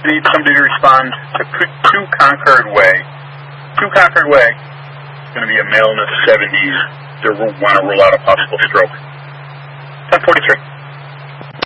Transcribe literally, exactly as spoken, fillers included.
I need somebody to respond to two Concord Way. Two Concord Way is going to be a male in his seventies. They want to rule out a possible stroke. ten forty-three.